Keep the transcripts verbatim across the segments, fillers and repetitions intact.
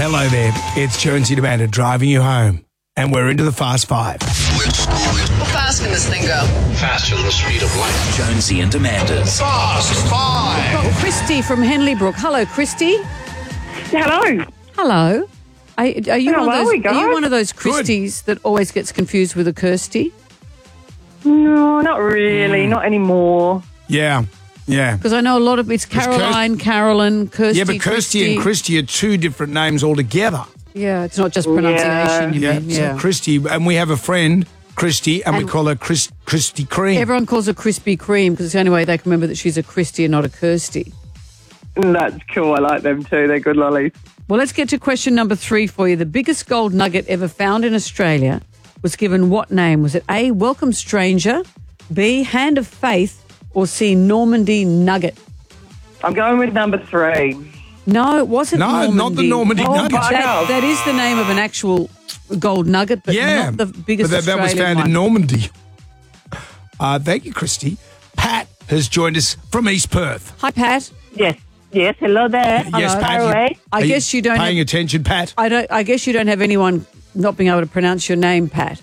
Hello there. It's Jonesy Demanda driving you home. And we're into the Fast Five. How fast can this thing go? Faster than the speed of light. Jonesy and Amanda's Fast Five. Got Christy from Henley Brook. Hello, Christy. Hello. Hello. Are, are you How one of are those? we, guys? Are you one of those Christys that always gets confused with a Kirsty? No, not really. Not anymore. Yeah, yeah. Because I know a lot of it's Caroline, Carolyn, Kirsty. Yeah, but Kirsty and Christy are two different names altogether. Yeah, it's not just pronunciation. You Yeah, mean? so Yeah. Christy, and we have a friend, Christy, and, we And- call her Chris, Christy Cream. Everyone calls her Krispy Kreme because it's the only way they can remember that she's a Christy and not a Kirsty. That's cool. I like them too. They're good lollies. Well, let's get to question number three for you. The biggest gold nugget ever found in Australia was given what name? Was it A, Welcome Stranger, B, Hand of Faith, or C, Normandy Nugget? I'm going with number three. No, it wasn't No, Normandy. not the Normandy Oh, Nugget. my That, that is the name of an actual gold nugget, but Yeah, not the biggest but that, that was Australian found one. in Normandy. Uh, thank you, Christy. Pat has joined us from East Perth. Hi, Pat. Yes. Yes. Hello there. Yes, Hello. Pat. All right. I Are guess you don't paying have, attention, Pat. I don't. I guess you don't have anyone not being able to pronounce your name, Pat.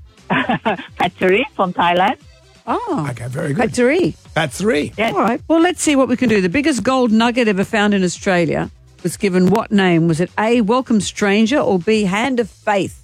Factory from Thailand. Oh, Okay, very good. Factory. Pat three. Yes. All right. Well, let's see what we can do. The biggest gold nugget ever found in Australia was given what name? Was it A, Welcome Stranger, or B, Hand of Faith?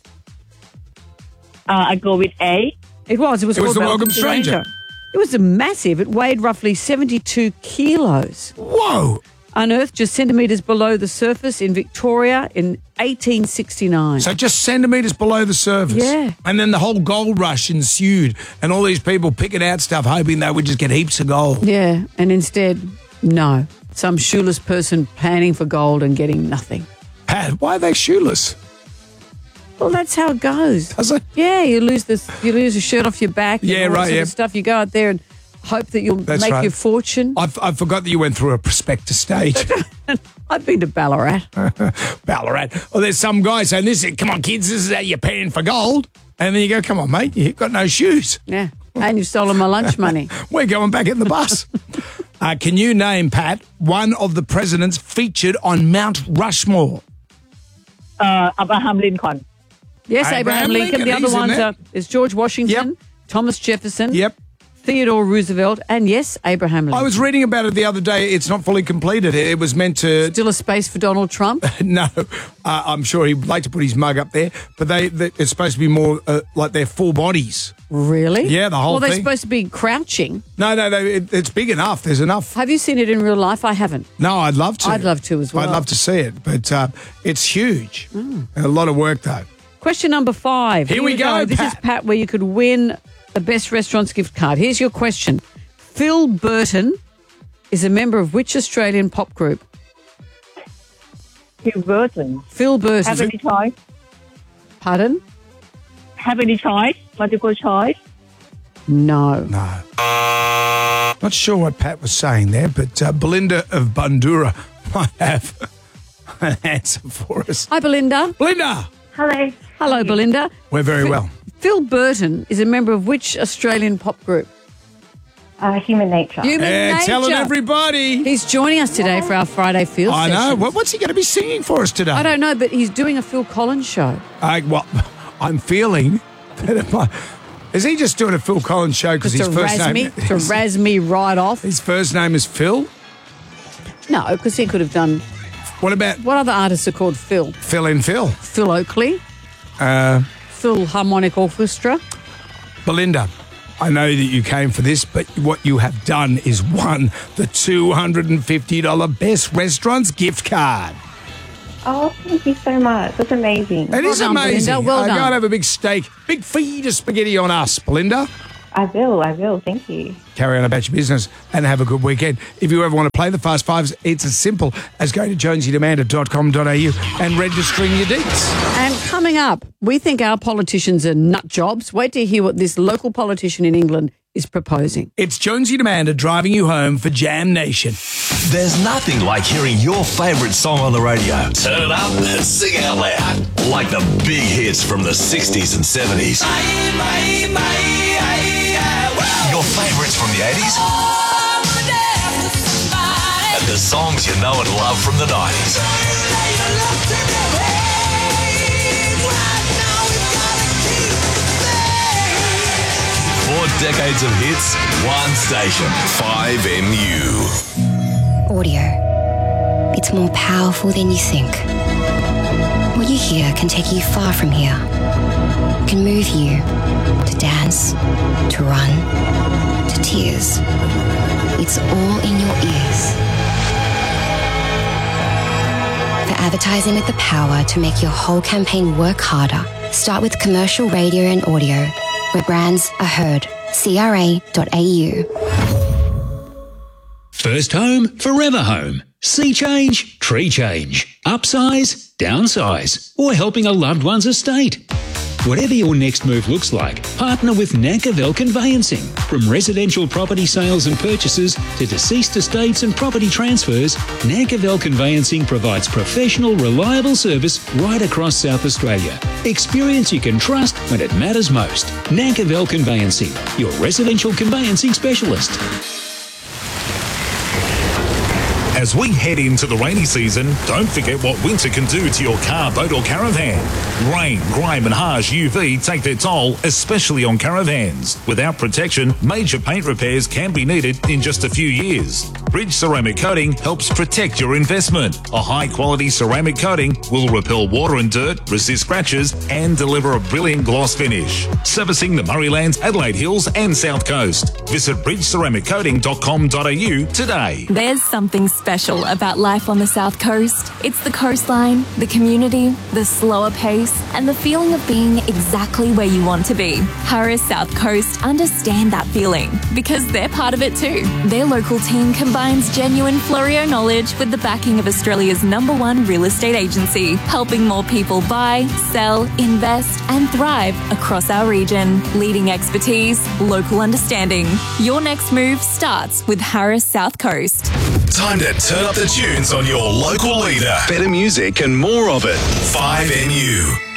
Uh, I go with A. It was. It was, It was called the Welcome Stranger. It was a massive. It weighed roughly seventy-two kilos. Whoa. Unearthed just centimetres below the surface in Victoria in eighteen sixty-nine. So just centimetres below the surface. Yeah. And then the whole gold rush ensued, and all these people picking out stuff, hoping they would just get heaps of gold. Yeah, and instead, no. Some shoeless person panning for gold and getting nothing. Pat, why are they shoeless? Well, that's how it goes. Does it? Yeah, you lose this. You lose a shirt off your back. And Yeah, all that right, sort yeah. of stuff. You go out there and hope that you'll That's make right. your fortune. I I forgot that you went through a prospectus stage. I've been to Ballarat. Ballarat. Well, there's some guy saying, "This, is- come on, kids, this is how you're paying for gold." And then you go, "Come on, mate, you've got no shoes. Yeah, and you've stolen my lunch money. We're going back in the bus." uh, can you name, Pat, one of the presidents featured on Mount Rushmore? Uh, Abraham Lincoln. Yes, Abraham Abraham Lincoln. Lincoln, The other he's in ones there. are is George Washington, Yep. Thomas Jefferson, Yep. Theodore Roosevelt, and yes, Abraham Lincoln. I was reading about it the other day. It's not fully completed. It was meant to... Still a space for Donald Trump. No, uh, I'm sure he'd like to put his mug up there, but they, they it's supposed to be more uh, like their full bodies. Really? Yeah, the whole Well, they're thing. supposed to be crouching. No, no, no, it, it's big enough. There's enough. Have you seen it in real life? I haven't. No, I'd love to. I'd love to as well. I'd love to see it, but uh, it's huge. A lot of work, though. Question number five. Here we go, This Pat. is Pat, where you could win the Best Restaurants gift card. Here's your question. Phil Burton is a member of which Australian pop group? Phil Burton. Phil Burton. Have any choice? Pardon? Have any choice? Multiple choice? No. No. Not sure what Pat was saying there, but uh, Belinda of Bundura might have an answer for us. Hi, Belinda. Belinda! Hello. Hello, Belinda. We're very well. Phil Burton is a member of which Australian pop group? Uh, human nature. Human Yeah, Nature. telling everybody. He's joining us today for our Friday Field I know. sessions. What, what's he going to be singing for us today? I don't know, but he's doing a Phil Collins show. I, well, I'm feeling that it might... Is he just doing a Phil Collins show because Just his to first razz name... me, to razz me right off. His first name is Phil? No, because he could have done. What about What other artists are called Phil? Phil and Phil? Phil Oakley, Uh, Phil Harmonic Orchestra. Belinda, I know that you came for this, but what you have done is won the two hundred fifty dollars Best Restaurants gift card. Oh, thank you so much. That's amazing. It is done, amazing. Belinda. Well I done. Go and have a big steak, big feed of spaghetti on us, Belinda. I will. I will. Thank you. Carry on about your business and have a good weekend. If you ever want to play the Fast Fives, it's as simple as going to jonesy demanda dot com dot a u and registering your deets. And coming up, we think our politicians are nut jobs. Wait to hear what this local politician in England is proposing. It's Jonesy Demanda driving you home for Jam Nation. There's nothing like hearing your favourite song on the radio. Turn it up and sing out loud. Like the big hits from the sixties and seventies. Your favourites from the eighties. And the songs you know and love from the nineties. decades of hits, one station. five M U. Audio. It's more powerful than you think. What you hear can take you far from here. Can move you to dance, to run, to tears. It's all in your ears. For advertising with the power to make your whole campaign work harder, start with commercial radio and audio, where brands are heard. C R A dot A U. First home, forever home. Sea change, tree change. Upsize, downsize, or helping a loved one's estate. Whatever your next move looks like, partner with Nankervel Conveyancing. From residential property sales and purchases to deceased estates and property transfers, Nankervel Conveyancing provides professional, reliable service right across South Australia. Experience you can trust when it matters most. Nankervel Conveyancing, your residential conveyancing specialist. As we head into the rainy season, don't forget what winter can do to your car, boat or caravan. Rain, grime and harsh U V take their toll, especially on caravans. Without protection, major paint repairs can be needed in just a few years. Bridge Ceramic Coating helps protect your investment. A high-quality ceramic coating will repel water and dirt, resist scratches and deliver a brilliant gloss finish. Servicing the Murraylands, Adelaide Hills and South Coast. Visit bridge ceramic coating dot com dot a u today. There's something special about life on the South Coast. It's the coastline, the community, the slower pace, and the feeling of being exactly where you want to be. Harris South Coast understand that feeling because they're part of it too. Their local team combines genuine Florio knowledge with the backing of Australia's number one real estate agency, helping more people buy, sell, invest, and thrive across our region. Leading expertise, local understanding. Your next move starts with Harris South Coast. Time to turn up the tunes on your local leader. Better music and more of it. five M U.